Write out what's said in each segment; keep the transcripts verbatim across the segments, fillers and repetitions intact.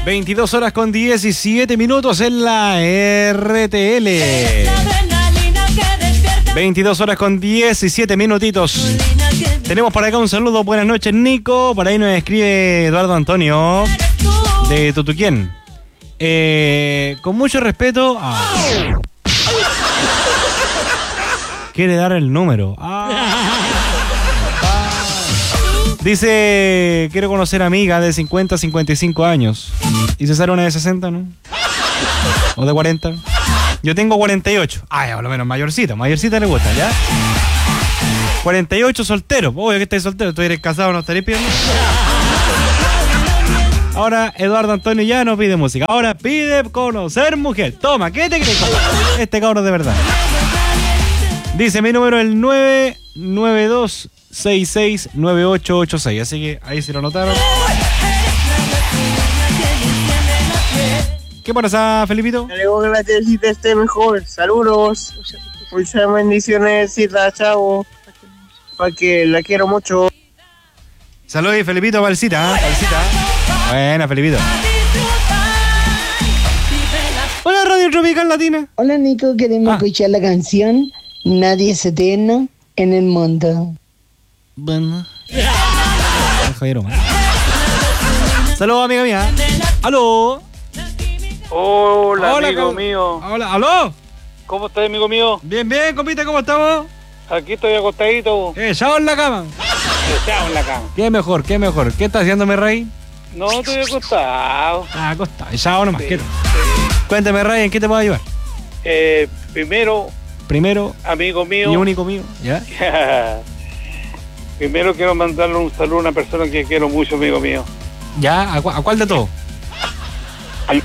veintidós horas con diecisiete minutos en la R T L. veintidós horas con diecisiete minutitos. Tenemos por acá un saludo. Buenas noches, Nico. Por ahí nos escribe Eduardo Antonio de Tutuquén. Eh, con mucho respeto. Ah. Quiere dar el número. Ah. Dice, quiero conocer amiga de cincuenta a cincuenta y cinco años. ¿Y César una de sesenta, no? ¿O de cuarenta? Yo tengo cuarenta y ocho. Ah, ya, por lo menos mayorcita. Mayorcita le gusta, ¿ya? cuarenta y ocho soltero. Obvio que estáis soltero. Tú eres casado, no estaréis pidiendo. Ahora Eduardo Antonio ya no pide música. Ahora pide conocer mujer. Toma, ¿qué te crees? Este cabrón de verdad. Dice, mi número es el nueve nueve dos seis seis nueve ocho ocho seis. Así que ahí se lo notaron. ¿Qué pasa, Felipito? Me alegro que la tecita esté mejor. Saludos. Muchas bendiciones, Cita, chavo. Para que la quiero mucho. Saludos, Felipito, Valcita. ¿eh? Valcita. Buena, Felipito. Hola, Radio Tropical Latina. Hola, Nico. Queremos ah. escuchar la canción Nadie es eterno en el mundo. Bueno. Saludos, amiga mía. Aló. Hola, Hola, amigo com- mío. Hola, aló. ¿Cómo estás, amigo mío? Bien, bien, compita, ¿cómo estamos? Aquí estoy acostadito. Echado en la cama. Echado en la cama. ¿Qué mejor, qué mejor? ¿Qué está haciendo, mi rey? No, estoy acostado. Ah, acostado, echado nomás. Sí, ¿Qué? sí. Cuéntame, Rey, ¿en qué te puedo ayudar? Eh, primero, Primero, amigo mío. y único mío, ¿ya? Primero quiero mandarle un saludo a una persona que quiero mucho, amigo mío. ¿Ya? ¿A, cu- a cuál de todos? A,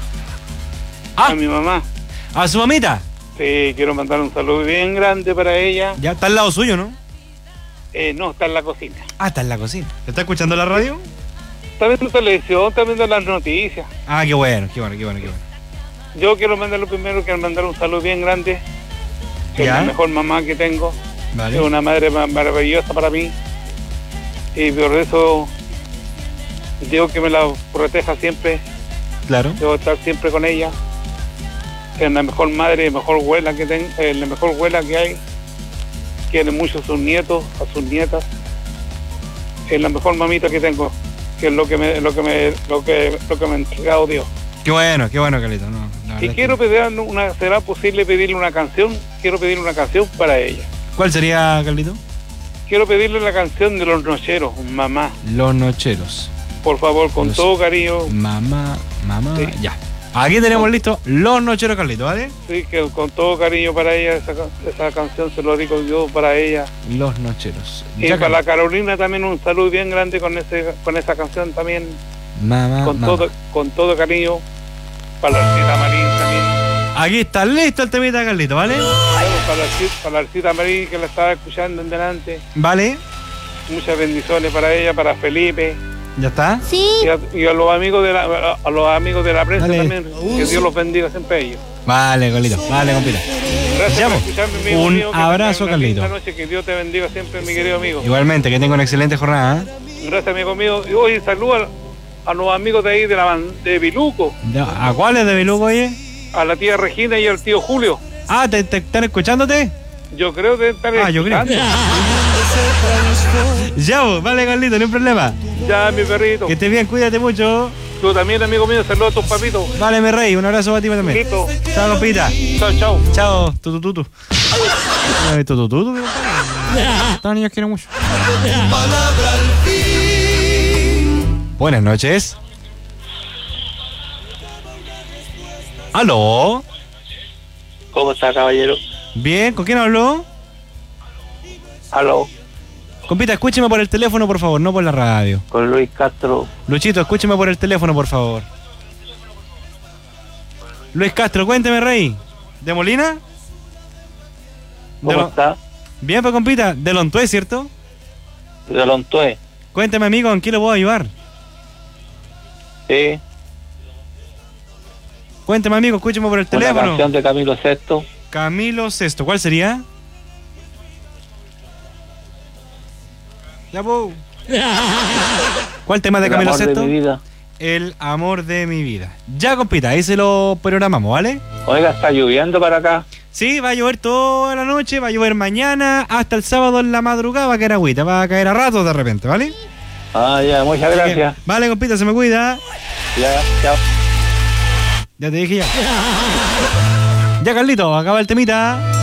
Ah. a mi mamá. ¿A su mamita? Sí, quiero mandarle un saludo bien grande para ella. Ya, está al lado suyo, ¿no? Eh, no, está en la cocina. Ah, está en la cocina. ¿Está escuchando la radio? Está viendo televisión, está viendo las noticias. Ah, qué bueno, qué bueno, qué bueno, qué bueno. Yo quiero mandarle primero, quiero mandarle un saludo bien grande. Que es ¿Ya? la mejor mamá que tengo. Vale. Es una madre ma- maravillosa para mí. Y por eso digo que me la proteja siempre. Claro. Debo estar siempre con ella. Es la mejor madre, la mejor abuela que tengo, eh, la mejor abuela que hay. Quiere mucho a sus nietos, a sus nietas. Es la mejor mamita que tengo, que es lo que me, lo que me, lo que, lo que me ha entregado Dios. Qué bueno, qué bueno, Carlito. No, la Y verdad quiero es que- pedir una, ¿será posible pedirle una canción? Quiero pedirle una canción para ella. ¿Cuál sería, Carlito? Quiero pedirle la canción de Los Nocheros, Mamá. Los Nocheros. Por favor, con Los- todo cariño. Mamá, mamá, Sí. ya. Aquí tenemos listo Los Nocheros, Carlito, ¿vale? Sí, que con todo cariño para ella, esa, esa canción se lo digo yo para ella. Los Nocheros. Y Ya, para la Carlito. Carolina también un saludo bien grande con ese con esa canción también, Mamá, con mamá. todo con todo cariño. Para la Arcita Marín también. Aquí está listo el temita, Carlito, ¿vale? Bueno, para, la, Arcita- para la Arcita Marín que la estaba escuchando en delante. ¿Vale? Muchas bendiciones para ella, para Felipe. ¿Ya está? Sí. Y a, y a los amigos de la a los amigos de la prensa Dale. también. Que Dios los bendiga siempre a ellos. Vale, Carlito. Vale, compita. Gracias Ya, por pues. escucharme, amigo Un mío, que abrazo, tengan una linda Carlito. noche, que Dios te bendiga siempre, mi querido amigo. Igualmente, que tenga una excelente jornada. ¿eh? Gracias, amigo mío. Y hoy saludo a, a los amigos de ahí de la ban- de Biluco, Ya, ¿a cuáles de Biluco, oye? a la tía Regina y al tío Julio. Ah, ¿te, te están escuchándote? Yo creo que estar Ah, yo creo. escuchando. Ya, pues, vale, Carlito, no hay problema. Ya, mi perrito. Que estés bien, cuídate mucho. Tú también, amigo mío, saludos a tus papitos. Vale, mi rey, un abrazo para ti también. Listo. Chao, compita. Chao, chao. Chao, tutututu. Ay, tutututu, mi compadre. Estos niños quieren mucho. Buenas noches. ¿Aló? ¿Cómo está, caballero? Bien, ¿con quién habló? Aló, Compita, escúcheme por el teléfono, por favor, no por la radio. con Luis Castro. Luchito, escúcheme por el teléfono, por favor. Luis Castro, cuénteme, rey. ¿De Molina? ¿Cómo De Lo- está? Bien, pues, compita. De Lontué, ¿cierto? De Lontué. Cuénteme, amigo, ¿en qué lo puedo ayudar? Sí, Cuénteme, amigo, escúcheme por el una teléfono. canción de Camilo Sesto. Camilo Sesto, ¿cuál sería? Ya, po. ¿Cuál tema de El Camilo amor de Sesto? mi vida. el amor de mi vida. Ya, compita, ahí se lo programamos, ¿vale? Oiga, está lloviendo para acá. Sí, va a llover toda la noche, va a llover mañana, hasta el sábado en la madrugada va a caer agüita, va a caer a ratos de repente, ¿vale? Ah, ya, muchas gracias. Eh, vale, compita, se me cuida. Ya, chao. Ya te dije ya. Ya, Carlito, acaba el temita.